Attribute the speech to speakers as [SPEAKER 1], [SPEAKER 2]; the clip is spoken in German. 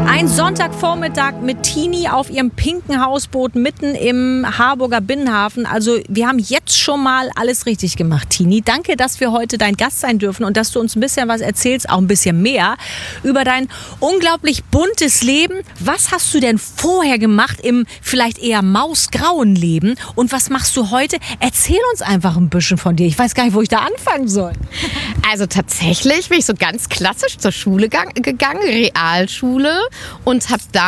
[SPEAKER 1] Ein Sonntagvormittag mit Tini auf ihrem pinken Hausboot mitten im Harburger Binnenhafen. Also wir haben jetzt schon mal alles richtig gemacht, Tini. Danke, dass wir heute dein Gast sein dürfen und dass du uns ein bisschen was erzählst, auch ein bisschen mehr, über dein unglaublich buntes Leben. Was hast du denn vorher gemacht im vielleicht eher mausgrauen Leben und was machst du heute? Erzähl uns einfach ein bisschen von dir. Ich weiß gar nicht, wo ich da anfangen soll.
[SPEAKER 2] Also tatsächlich bin ich so ganz klassisch zur Schule gegangen, Realschule, und habe da